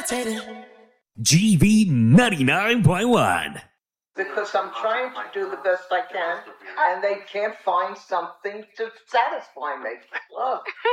GV 99.1. Because I'm trying to do the best I can, and they can't find something to satisfy me. Look.